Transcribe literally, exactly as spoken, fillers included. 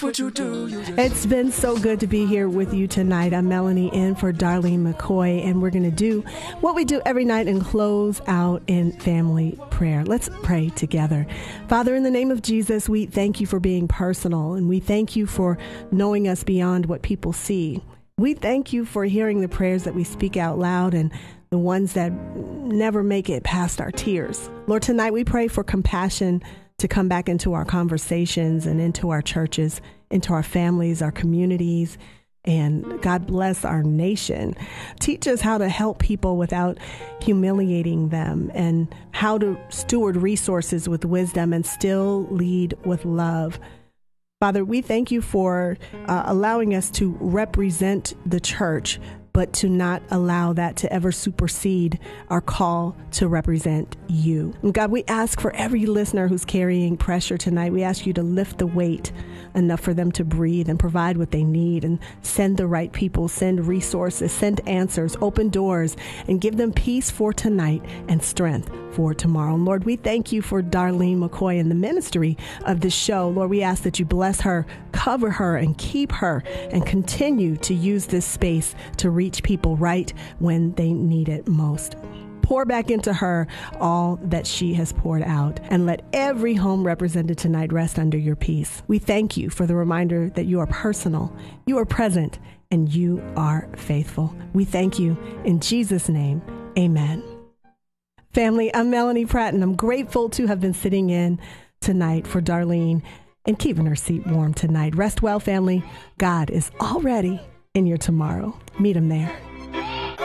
What you do, you just... It's been so good to be here with you tonight. I'm Melanie in for Darlene McCoy, and we're going to do what we do every night and close out in family prayer. Let's pray together. Father, in the name of Jesus, we thank you for being personal, and we thank you for knowing us beyond what people see. We thank you for hearing the prayers that we speak out loud and the ones that never make it past our tears. Lord, tonight we pray for compassion to come back into our conversations and into our churches, into our families, our communities, and God bless our nation. Teach us how to help people without humiliating them and how to steward resources with wisdom and still lead with love. Father, we thank you for uh, allowing us to represent the church, but to not allow that to ever supersede our call to represent you. And God, we ask for every listener who's carrying pressure tonight, we ask you to lift the weight enough for them to breathe and provide what they need and send the right people, send resources, send answers, open doors, and give them peace for tonight and strength for tomorrow. And Lord, we thank you for Darlene McCoy and the ministry of this show. Lord, we ask that you bless her, cover her, and keep her, and continue to use this space to reach people right when they need it most. Pour back into her all that she has poured out, and let every home represented tonight rest under your peace. We thank you for the reminder that you are personal, you are present, and you are faithful. We thank you in Jesus' name. Amen. Family, I'm Melanie Pratt, and I'm grateful to have been sitting in tonight for Darlene and keeping her seat warm tonight. Rest well, family. God is already in your tomorrow. Meet him there.